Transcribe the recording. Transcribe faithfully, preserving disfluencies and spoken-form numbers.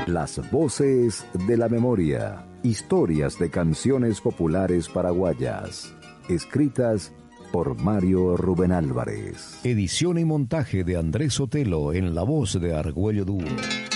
Las voces de la memoria. Historias de canciones populares paraguayas. Escritas por Mario Rubén Álvarez. Edición y montaje de Andrés Sotelo en la voz de Argüello Dúo.